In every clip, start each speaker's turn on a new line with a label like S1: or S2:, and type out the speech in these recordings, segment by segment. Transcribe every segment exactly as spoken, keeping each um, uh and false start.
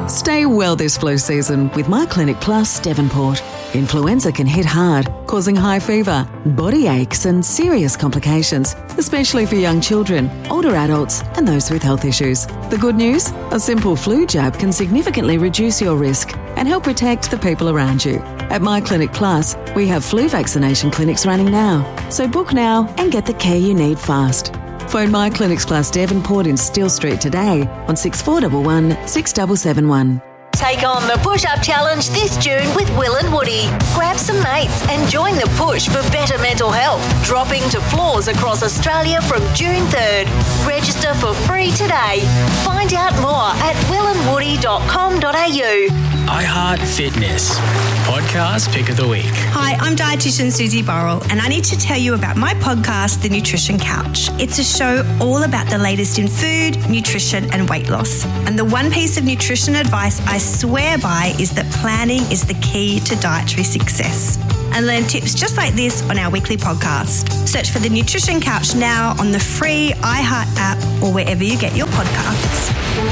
S1: Stay well this flu season with My Clinic Plus Devonport. Influenza can hit hard, causing high fever, body aches and serious complications, especially for young children, older adults and those with health issues. The good news? A simple flu jab can significantly reduce your risk and help protect the people around you. At My Clinic Plus, we have flu vaccination clinics running now. So book now and get the care you need fast. Phone My Clinics Plus Devonport in Steele Street today on six four one one, six seven seven one.
S2: Take on the Push-Up Challenge this June with Will and Woody. Grab some mates and join the push for better mental health, dropping to floors across Australia from June third. Register for free today. Find out more at will and woody dot com dot a u.
S3: iHeart Fitness, podcast pick of the week.
S4: Hi, I'm dietitian Susie Burrell, and I need to tell you about my podcast, The Nutrition Couch. It's a show all about the latest in food, nutrition, and weight loss. And the one piece of nutrition advice I swear by is that planning is the key to dietary success. And learn tips just like this on our weekly podcast. Search for The Nutrition Couch now on the free iHeart app or wherever you get your podcasts.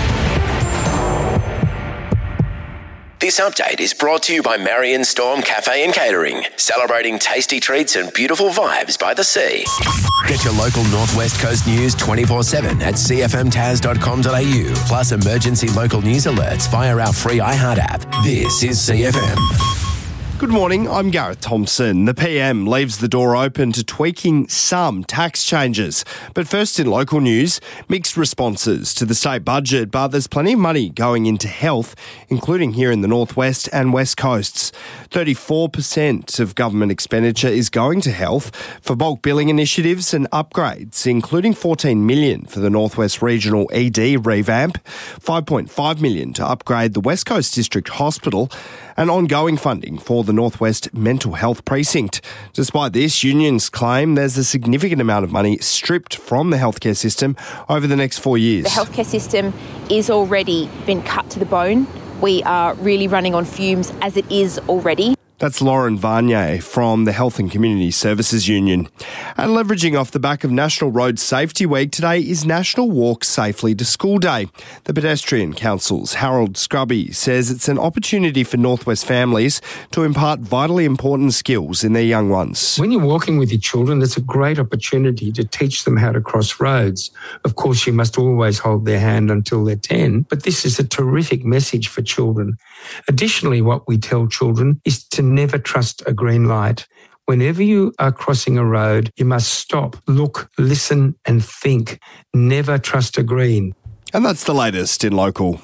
S5: This update is brought to you by Marion Storm Cafe and Catering, celebrating tasty treats and beautiful vibes by the sea. Get your local Northwest Coast news twenty-four seven at c f m tas dot com dot a u, plus emergency local news alerts via our free iHeart app. This is C F M.
S6: Good morning, I'm Gareth Thompson. The P M leaves the door open to tweaking some tax changes. But first in local news, mixed responses to the state budget, but there's plenty of money going into health, including here in the Northwest and West Coasts. thirty-four percent of government expenditure is going to health for bulk billing initiatives and upgrades, including fourteen million dollars for the Northwest Regional E D revamp, five point five million dollars to upgrade the West Coast District Hospital, and ongoing funding for the Northwest Mental Health Precinct. Despite this, unions claim there's a significant amount of money stripped from the healthcare system over the next four years.
S7: The healthcare system is already been cut to the bone. We are really running on fumes as it is already.
S6: That's Lauren Varnier from the Health and Community Services Union. And leveraging off the back of National Road Safety Week, today is National Walk Safely to School Day. The Pedestrian Council's Harold Scrubby says it's an opportunity for Northwest families to impart vitally important skills in their young ones.
S8: When you're walking with your children, it's a great opportunity to teach them how to cross roads. Of course, you must always hold their hand until they're ten, but this is a terrific message for children. Additionally, what we tell children is to never trust a green light. Whenever you are crossing a road, you must stop, look, listen and think. Never trust a green.
S6: And that's the latest in local.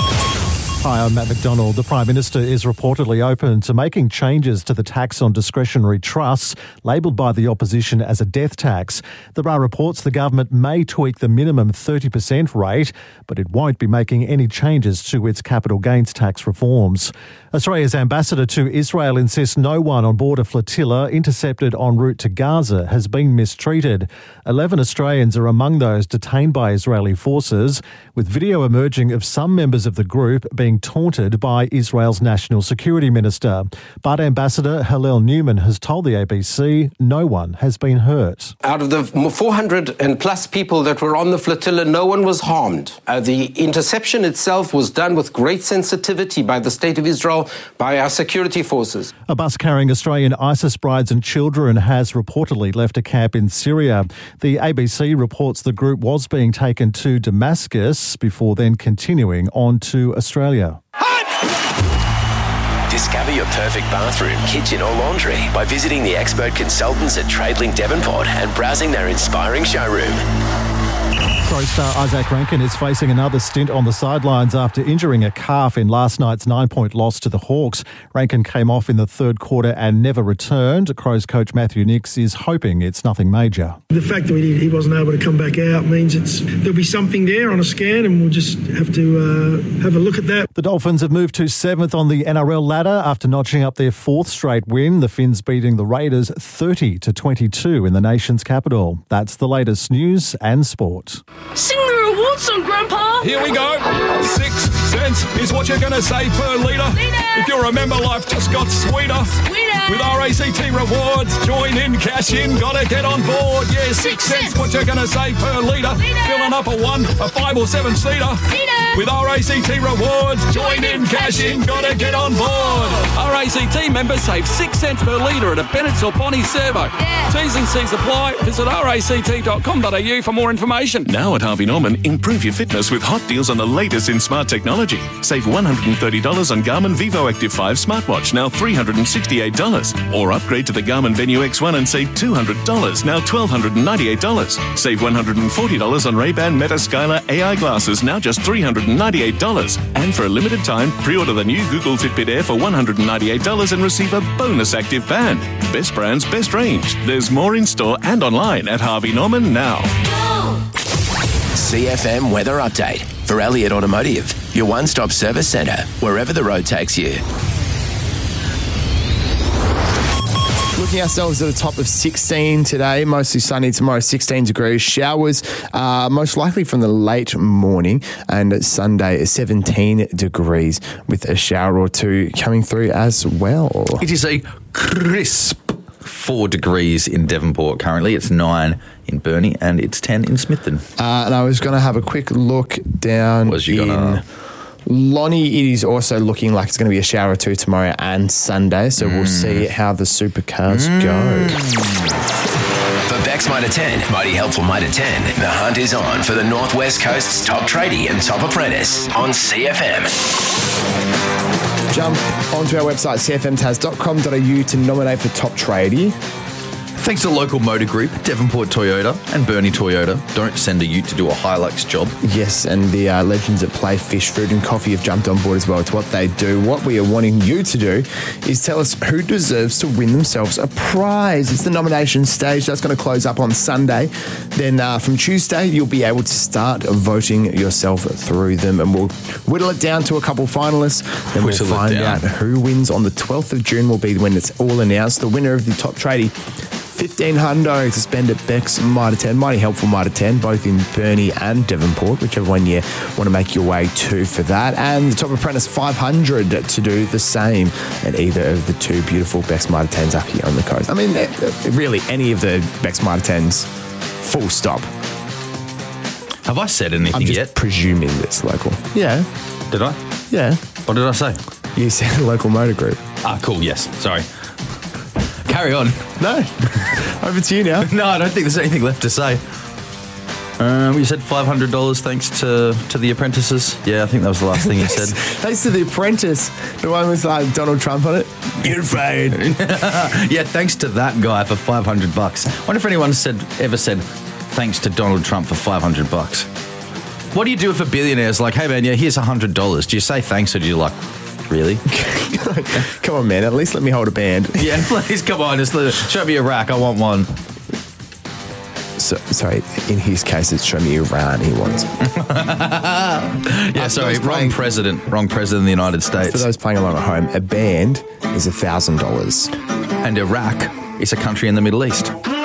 S9: Hi, I'm Matt McDonald. The Prime Minister is reportedly open to making changes to the tax on discretionary trusts, labelled by the opposition as a death tax. There are reports the government may tweak the minimum thirty percent rate, but it won't be making any changes to its capital gains tax reforms. Australia's ambassador to Israel insists no one on board a flotilla intercepted en route to Gaza has been mistreated. Eleven Australians are among those detained by Israeli forces, with video emerging of some members of the group being taunted by Israel's National Security Minister. But Ambassador Hillel Newman has told the A B C no one has been hurt.
S10: Out of the four hundred and plus people that were on the flotilla, no one was harmed. Uh, the interception itself was done with great sensitivity by the State of Israel, by our security forces.
S9: A bus carrying Australian ISIS brides and children has reportedly left a camp in Syria. The A B C reports the group was being taken to Damascus before then continuing on to Australia.
S5: Discover your perfect bathroom, kitchen or laundry by visiting the expert consultants at Tradelink Devonport and browsing their inspiring showroom.
S9: Crows star Isaac Rankin is facing another stint on the sidelines after injuring a calf in last night's nine-point loss to the Hawks. Rankin came off in the third quarter and never returned. Crows coach Matthew Nicks is hoping it's nothing major.
S11: The fact that he wasn't able to come back out means it's there'll be something there on a scan and we'll just have to uh, have a look at that.
S9: The Dolphins have moved to seventh on the N R L ladder after notching up their fourth straight win. The Finns beating the Raiders thirty to twenty-two in the nation's capital. That's the latest news and sport.
S12: Sing the reward song, Grandpa!
S13: Here we go. Six cents is what you're going to save per litre. If you remember, life just got sweeter.
S12: Sweeter!
S13: With R A C T Rewards, join in, cash in, gotta get on board. Yeah, six, six cents, what you're going to save per litre. Filling up a one, a five or seven seater.
S12: Litre!
S13: With R A A C T Rewards. Join in, cash in, gotta get on board. R A C T members save six cents per litre at a Bennett's or Bonnie Servo. Yeah. T's and C's apply. Visit r a c t dot com dot a u for more information.
S14: Now at Harvey Norman, improve your fitness with hot deals on the latest in smart technology. Save one hundred thirty dollars on Garmin Vivo Active five smartwatch, now three hundred sixty-eight dollars. Or upgrade to the Garmin Venue X one and save two hundred dollars, now one thousand two hundred ninety-eight dollars. Save one hundred forty dollars on Ray-Ban Meta Skylar A I glasses, now just three hundred ninety-eight dollars. And for a limited time, pre-order the new Google Fitbit Air for one hundred ninety-eight dollars and receive a bonus active band. Best brands, best range. There's more in store and online at Harvey Norman now.
S5: C F M Weather Update for Elliott Automotive, your one-stop service centre, wherever the road takes you.
S6: Looking ourselves at a top of sixteen today, mostly sunny tomorrow, sixteen degrees. Showers uh, most likely from the late morning, and Sunday seventeen degrees with a shower or two coming through as well.
S15: It is a crisp four degrees in Devonport currently. It's nine in Burnie and it's ten in Smithton.
S6: Uh, and I was going to have a quick look down
S15: Was you
S6: in
S15: gonna...
S6: Lonnie. It is also looking like it's going to be a shower or two tomorrow and Sunday, so mm. we'll see how the supercars mm. go.
S5: For Bex Mitre ten, Mighty Helpful Mitre ten, the hunt is on for the North West Coast's top tradie and top apprentice on C F M.
S6: Jump onto our website, c f m tas dot com dot a u, to nominate for top tradie.
S15: Thanks to local motor group, Devonport Toyota and Burnie Toyota. Don't send a ute to do a Hilux job.
S6: Yes, and the uh, legends at Play Fish Food and Coffee have jumped on board as well. It's what they do. What we are wanting you to do is tell us who deserves to win themselves a prize. It's the nomination stage. That's going to close up on Sunday. Then uh, from Tuesday, you'll be able to start voting yourself through them, and we'll whittle it down to a couple finalists. Then we'll
S15: Whittle
S6: find out who wins on the twelfth of June will be when it's all announced. The winner of the top tradie, fifteen hundo to spend at Bex Mitre ten, Mighty Helpful Mitre ten, both in Burnie and Devonport, whichever one you want to make your way to for that. And the top apprentice, five hundred to do the same at either of the two beautiful Bex Mitre tens up here on the coast. I mean, really, any of the Bex Mitre tens, full stop.
S15: Have I said anything
S6: I'm just
S15: yet?
S6: presuming it's local. Yeah.
S15: Did I?
S6: Yeah.
S15: What did I say?
S6: You said local motor group.
S15: Ah, cool, yes. Sorry. Carry on.
S6: No. Over to you now.
S15: No, I don't think there's anything left to say. Um, you said five hundred dollars thanks to, to the apprentices. Yeah, I think that was the last thing you said.
S6: Thanks to the apprentice, the one with uh, Donald Trump on it. You're fired.
S15: Yeah, thanks to that guy for five hundred bucks. I wonder if anyone said ever said thanks to Donald Trump for five hundred bucks. What do you do if a billionaire's like, hey man, yeah, here's one hundred dollars. Do you say thanks or do you like, really?
S6: Come on, man. At least let me hold a band.
S15: Yeah, please, come on. Just show me a rack. I want one.
S6: So, sorry, in his case, it's show me Iran he wants.
S15: yeah, sorry, wrong playing, president. Wrong president of the United States.
S6: For those playing along at home, a band is one thousand dollars.
S15: And Iraq is a country in the Middle East.